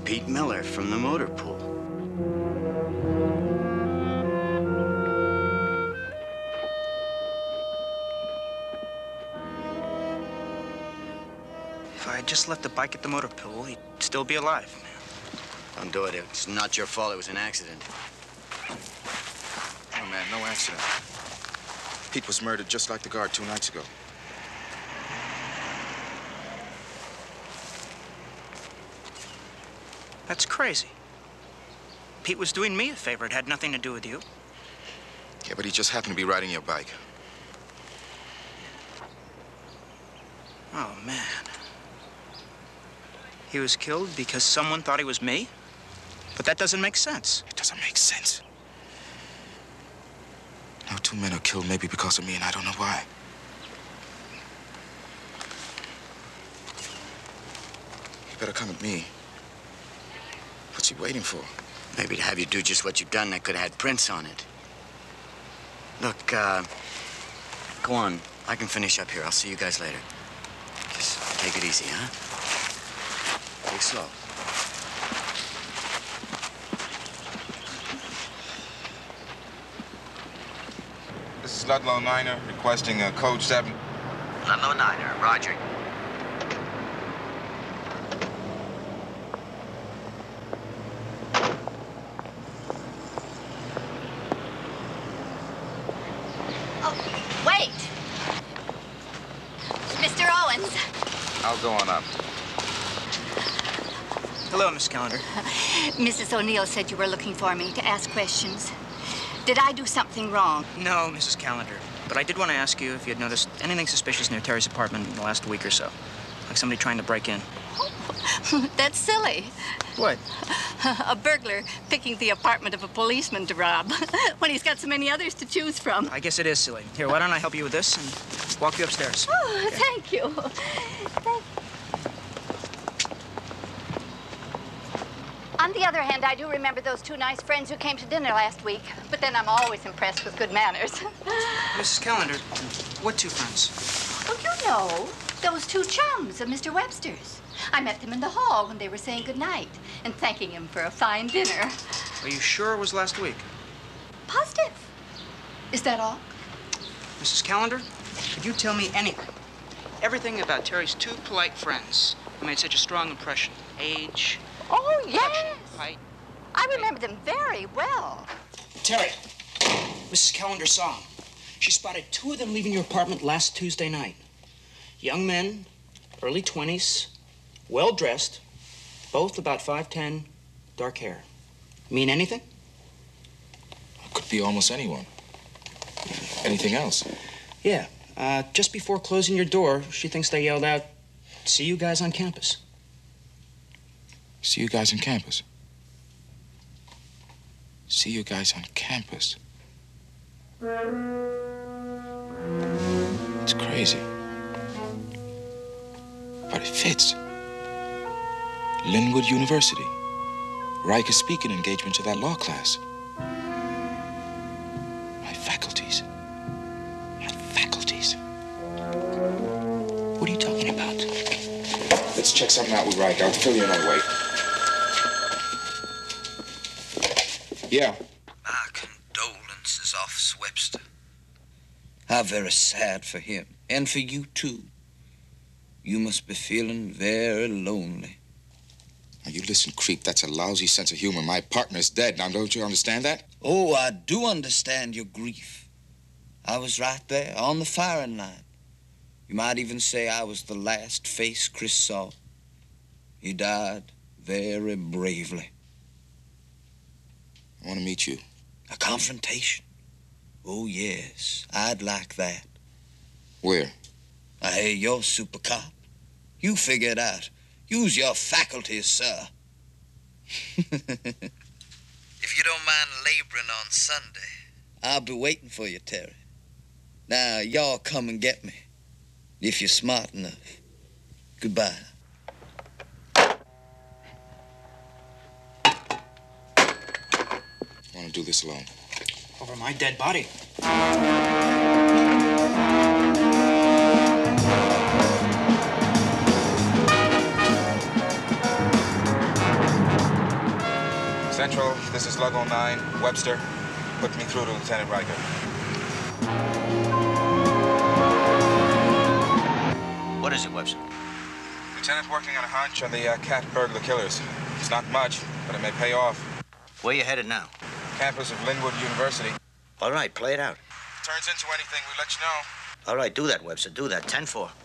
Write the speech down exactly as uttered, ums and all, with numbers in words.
Pete Miller from the motor pool. If I had just left the bike at the motor pool, he'd still be alive. Don't do it. It's not your fault. It was an accident. Oh, man, no accident. Pete was murdered just like the guard two nights ago. That's crazy. Pete was doing me a favor. It had nothing to do with you. Yeah, but he just happened to be riding your bike. Oh, man. He was killed because someone thought he was me? But that doesn't make sense. It doesn't make sense. Now, two men are killed maybe because of me, and I don't know why. You better come with me. What's he waiting for? Maybe to have you do just what you've done that could have had prints on it. Look, uh, go on. I can finish up here. I'll see you guys later. Just take it easy, huh? Take it slow. This is Ludlow Niner requesting a code seven. Ludlow Niner, roger. I'll go on up. Hello, Miss Callender. Missus O'Neill said you were looking for me to ask questions. Did I do something wrong? No, Missus Callender. But I did want to ask you if you had noticed anything suspicious near Terry's apartment in the last week or so. Like somebody trying to break in. Oh, that's silly. What? A burglar picking the apartment of a policeman to rob when he's got so many others to choose from. I guess it is silly. Here, why don't I help you with this and walk you upstairs? Oh, okay. Thank you. Thank you. On the other hand, I do remember those two nice friends who came to dinner last week. But then I'm always impressed with good manners. Missus Callender, what two friends? Oh, you know, those two chums of Mister Webster's. I met them in the hall when they were saying goodnight and thanking him for a fine dinner. Are you sure it was last week? Positive. Is that all? Missus Callender, could you tell me anything? Everything about Terry's two polite friends who made such a strong impression. Age. Oh, yes. Height. I remember them very well. Terry, Missus Callender saw him. She spotted two of them leaving your apartment last Tuesday night. Young men, early twenties, well-dressed, both about five ten, dark hair. Mean anything? Could be almost anyone. Anything else? Yeah. Uh, just before closing your door, she thinks they yelled out, "See you guys on campus." See you guys on campus. See you guys on campus. It's crazy. But it fits. Linwood University. Riker's speaking engagement to that law class. My faculties. My faculties. What are you talking about? Let's check something out with Riker. I'll fill you in on the way. Yeah. My condolences, Officer Webster. How very sad for him, and for you, too. You must be feeling very lonely. Now, you listen, creep, that's a lousy sense of humor. My partner's dead. Now, don't you understand that? Oh, I do understand your grief. I was right there, on the firing line. You might even say I was the last face Chris saw. He died very bravely. I want to meet you. A confrontation? Oh, yes, I'd like that. Where? Hey, you're super cop. You figure it out. Use your faculties, sir. If you don't mind laboring on Sunday, I'll be waiting for you, Terry. Now, y'all come and get me, if you're smart enough. Goodbye. I want to do this alone. Over my dead body. Central, this is Lug oh nine. Webster, put me through to Lieutenant Riker. What is it, Webster? Lieutenant working on a hunch on the uh, cat burglar killers. It's not much, but it may pay off. Where you headed now? Campus of Linwood University. All right, play it out. Turns into anything, we let you know. All right, do that, Webster. Do that. ten four.